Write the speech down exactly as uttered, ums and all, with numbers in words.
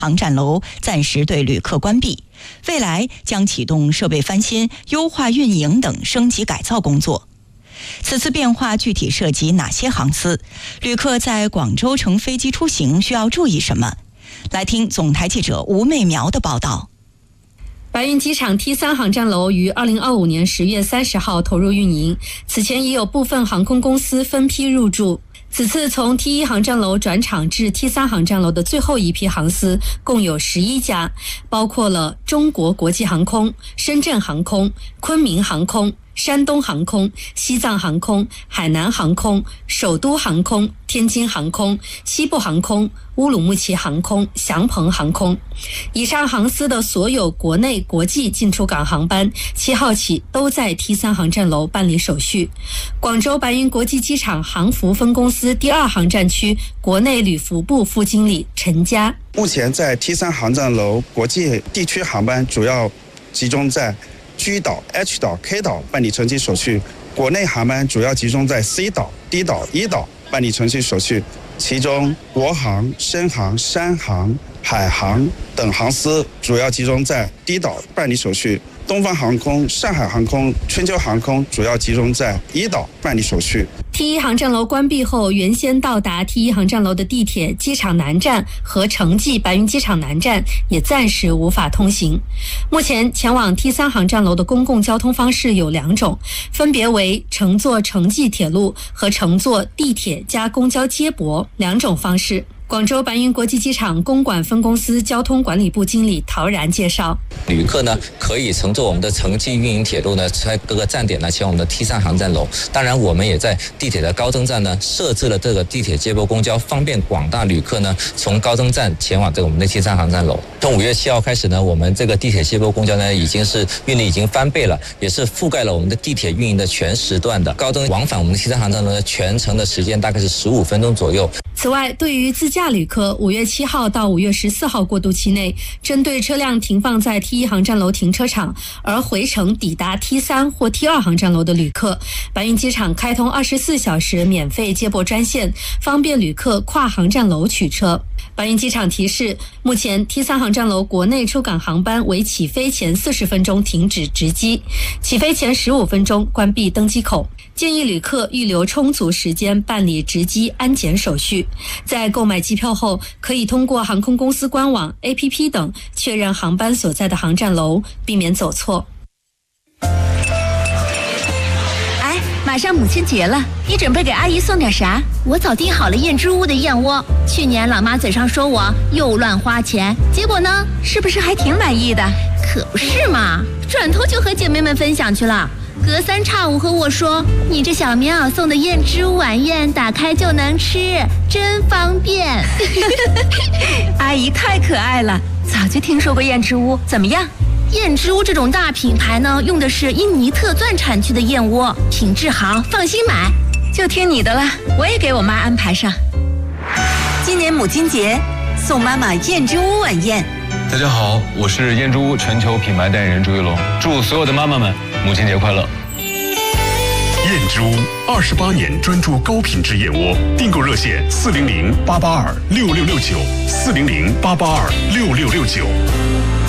航站楼暂时对旅客关闭，未来将启动设备翻新、优化运营等升级改造工作。此次变化具体涉及哪些航司？旅客在广州乘飞机出行需要注意什么？来听总台记者吴媚苗的报道。 白云机场 T 三 航站楼于二零二五年十月三十号投入运营，此前已有部分航空公司分批入驻。此次从 T 一 航站楼转场至 T 三 航站楼的最后一批航司共有十一家，包括了中国国际航空、深圳航空、昆明航空、山东航空、西藏航空、海南航空、首都航空、天津航空、西部航空、乌鲁木齐航空、祥鹏航空。以上航司的所有国内国际进出港航班七号起都在 T 三 航站楼办理手续。广州白云国际机场航服分公司第二航站区国内旅服部副经理陈佳， 目前在 T 三 航站楼国际地区航班主要集中在 G 岛、H 岛、K 岛办理乘机手续，国内航班主要集中在 C 岛、D 岛、E 岛办理乘机手续，其中国航、深航、山航、海航等航司主要集中在 D 岛办理手续，东方航空、上海航空、春秋航空主要集中在 E 岛办理手续。 T 一 航站楼关闭后，原先到达 T 一 航站楼的地铁机场南站和城际白云机场南站也暂时无法通行。目前前往 T 三 航站楼的公共交通方式有两种，分别为乘坐城际铁路和乘坐地铁加公交接驳两种方式。广州白云国际机场公管分公司交通管理部经理陶然介绍， 旅客呢可以乘坐我们的城际运营铁路呢，在各个站点呢前往我们的 T 三 航站楼。当然，我们也在地铁的高登站呢设置了这个地铁接驳公交，方便广大旅客呢从高登站前往这个我们的 T 三 航站楼。从五月七号开始呢，我们这个地铁接驳公交呢已经是运力已经翻倍了，也是覆盖了我们的地铁运营的全时段的。高登往返我们的 T 三 航站楼呢，全程的时间大概是十五分钟左右。 此外，对于自驾旅客，五月七号到五月十四号过渡期内，针对车辆停放在 T 一 航站楼停车场而回程抵达 T 三 或 T 二 航站楼的旅客，白云机场开通二十四小时免费接驳专线，方便旅客跨航站楼取车。白云机场提示，目前 T 三 航站楼国内出港航班为起飞前四十分钟停止值机，起飞前十五分钟关闭登机口。建议旅客预留充足时间办理值机安检手续。在购买机票后，可以通过航空公司官网、A P P 等确认航班所在的航站楼，避免走错。 哎，马上母亲节了，你准备给阿姨送点啥？我早订好了燕之屋的燕窝，去年老妈嘴上说我又乱花钱，结果呢，是不是还挺满意的？可不是嘛，转头就和姐妹们分享去了。隔三差五和我说，你这小棉袄送的燕之屋晚宴打开就能吃，真方便。 阿姨太可爱了，早就听说过燕之屋，怎么样？ 燕之屋这种大品牌呢，用的是印尼特钻产区的燕窝，品质好，放心买。 就听你的了，我也给我妈安排上。今年母亲节，送妈妈燕之屋晚宴。 大家好，我是燕之屋全球品牌代言人朱一龙，祝所有的妈妈们母亲节快乐。 燕之屋二十八年专注高品质燕窝，订购热线四零零八八二六六六九，四零零八八二六六六九。